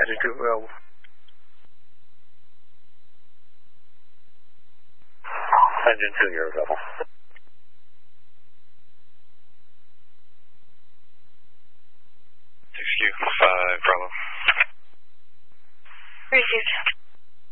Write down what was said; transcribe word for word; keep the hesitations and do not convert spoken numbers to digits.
Attitude available. Engine two, you're available. six Q, five, Bravo. Received.